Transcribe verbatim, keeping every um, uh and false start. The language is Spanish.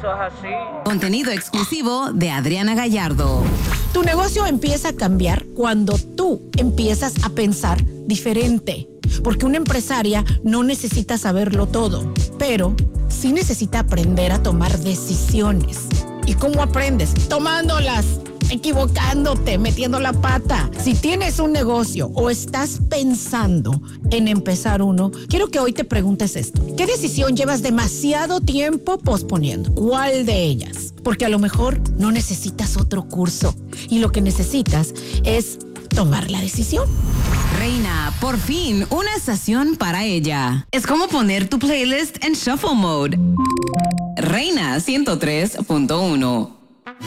eso es así. Contenido exclusivo de Adriana Gallardo. Tu negocio empieza a cambiar cuando tú empiezas a pensar diferente. Porque una empresaria no necesita saberlo todo, pero sí necesita aprender a tomar decisiones. ¿Y cómo aprendes? Tomándolas, equivocándote, metiendo la pata. Si tienes un negocio o estás pensando en empezar uno, quiero que hoy te preguntes esto. ¿Qué decisión llevas demasiado tiempo posponiendo? ¿Cuál de ellas? Porque a lo mejor no necesitas otro curso y lo que necesitas es tomar la decisión. Reina, por fin, una estación para ella. Es como poner tu playlist en shuffle mode. Reina ciento tres punto uno.